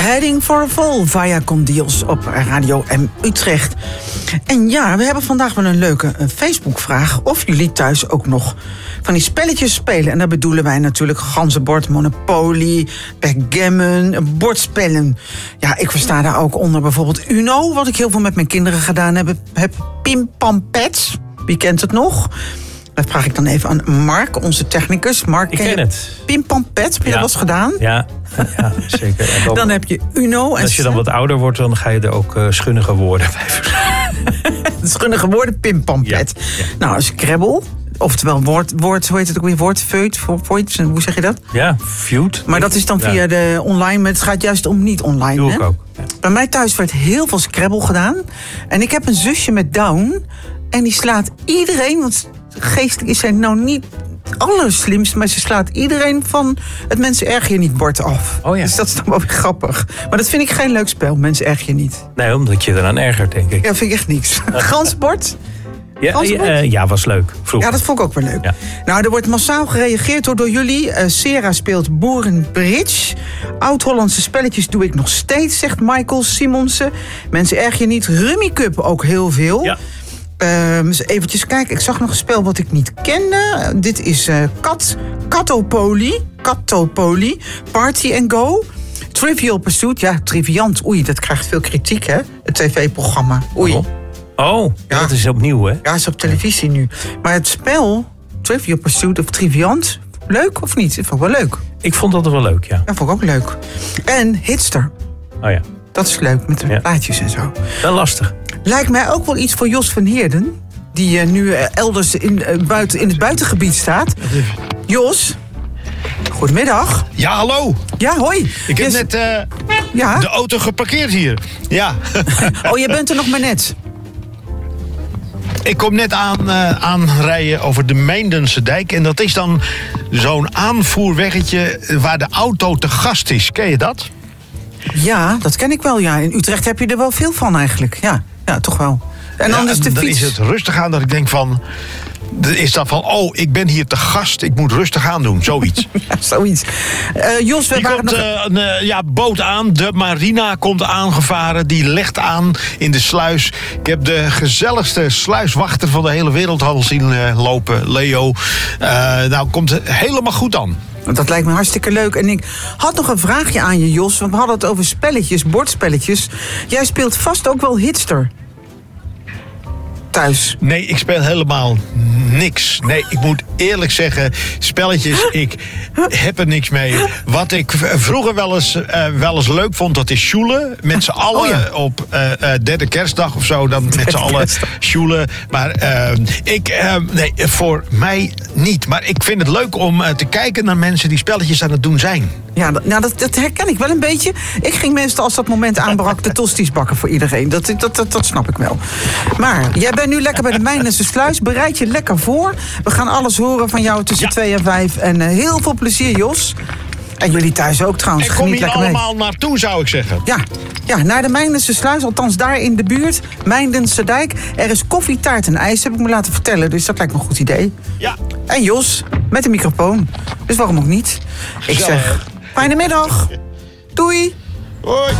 Heading for a Fall via Condios op Radio M Utrecht. En ja, we hebben vandaag wel een leuke Facebook-vraag. Of jullie thuis ook nog van die spelletjes spelen. En daar bedoelen wij natuurlijk ganzenbord, Monopoly, backgammon, bordspellen. Ja, ik versta daar ook onder bijvoorbeeld Uno, wat ik heel veel met mijn kinderen gedaan heb. Pimpampets, wie kent het nog? Dat vraag ik dan even aan Mark, onze technicus. Mark, ik ken het. Pimpampet, heb je dat wel eens gedaan? Ja, zeker. En dan heb je Uno. En als je dan wat ouder wordt, dan ga je er ook schunnige woorden bij verzinnen. Schunnige woorden, Pimpampet. Ja. Nou, Scrabble. Oftewel woord, hoe heet het ook weer? Woordfeut, hoe zeg je dat? Ja, feud. Maar dat is dan via de online, maar het gaat juist om niet online. Doe ik ook. Ja. Bij mij thuis werd heel veel Scrabble gedaan. En ik heb een zusje met Down. En die slaat iedereen, want geestelijk is zij nou niet allerslimst, maar ze slaat iedereen van het mensen erg je niet bord af. Oh ja. Dus dat is dan wel weer grappig. Maar dat vind ik geen leuk spel, mensen erg je niet. Nee, omdat je eraan ergert, denk ik. Ja, vind ik echt niks. Gansbord? Ja, was leuk. Vroeger. Ja, dat vond ik ook wel leuk. Ja. Nou, er wordt massaal gereageerd door jullie. Sera speelt Boerenbridge. Oud-Hollandse spelletjes doe ik nog steeds, zegt Michael Simonsen. Mensen erg je niet. Rummy Cup ook heel veel. Ja. Dus eventjes kijken. Ik zag nog een spel wat ik niet kende. Dit is Katopoly. Party and Go. Trivial Pursuit. Ja, Triviant. Oei, dat krijgt veel kritiek, hè? Het tv-programma. Oei. Oh, ja. Dat is opnieuw, hè? Ja, is op televisie nu. Maar het spel, Trivial Pursuit of Triviant, leuk of niet? Dat vond ik wel leuk. Ik vond dat wel leuk, ja. Dat vond ik ook leuk. En Hitster. Oh ja. Dat is leuk, met de plaatjes en zo. Wel lastig. Lijkt mij ook wel iets voor Jos van Heerden, die nu elders in het buitengebied staat. Jos, goedemiddag. Ja, hallo. Ja, hoi. Ik heb net de auto geparkeerd hier. Ja. Oh, je bent er nog maar net. Ik kom net aanrijden over de Meindense dijk. En dat is dan zo'n aanvoerweggetje waar de auto te gast is. Ken je dat? Ja, dat ken ik wel, ja. In Utrecht heb je er wel veel van eigenlijk. Ja, toch wel. En dan is de dan fiets... is het rustig aan dat ik denk van... Is dat van, ik ben hier te gast, ik moet rustig aan doen, zoiets. Ja, zoiets. Jos, we waren komt een boot aan, de Marina komt aangevaren, die legt aan in de sluis. Ik heb de gezelligste sluiswachter van de hele wereld al zien lopen, Leo. Komt het helemaal goed aan. Dat lijkt me hartstikke leuk. En ik had nog een vraagje aan je, Jos, want we hadden het over spelletjes, bordspelletjes. Jij speelt vast ook wel Hitster. Thuis. Nee, ik speel helemaal niks. Nee, ik moet eerlijk zeggen, spelletjes, ik heb er niks mee. Wat ik vroeger wel eens leuk vond, dat is sjoelen. Met z'n allen op derde kerstdag of zo, dan met z'n allen sjoelen. Maar nee, voor mij niet. Maar ik vind het leuk om te kijken naar mensen die spelletjes aan het doen zijn. Ja, dat herken ik wel een beetje. Ik ging meestal als dat moment aanbrak de tosti's bakken voor iedereen. Dat snap ik wel. Maar jij bent nu lekker bij de Meindense Sluis. Bereid je lekker voor. We gaan alles horen van jou tussen 2 en 5. En heel veel plezier, Jos. En jullie thuis ook trouwens. En kom hier allemaal naartoe, zou ik zeggen. Ja, naar de Meindense Sluis. Althans daar in de buurt. Meindense Dijk. Er is koffie, taart en ijs, heb ik me laten vertellen. Dus dat lijkt me een goed idee. Ja. En Jos, met een microfoon. Dus waarom ook niet? Ik zeg, fijne middag. Doei. Hoi.